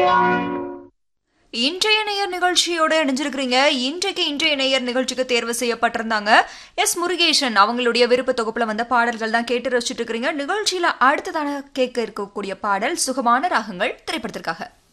இன்றைய நேயர் நிகழ்ச்சியோட இணைஞ்சிருக்கிறீங்க. இன்றைய நேயர் நிகழ்ச்சிக்கு தேர்வு செய்யப்பட்டிருந்தாங்க முருகேசன். அவங்களுடைய விருப்ப தொகுப்புல வந்த பாடல்கள் தான் கேட்டு ரசிச்சுட்டு இருக்கிறீங்க. நிகழ்ச்சியில அடுத்ததான கேட்க இருக்கக்கூடிய பாடல் சுகமான ராகங்கள் திரைப்படத்திற்காக.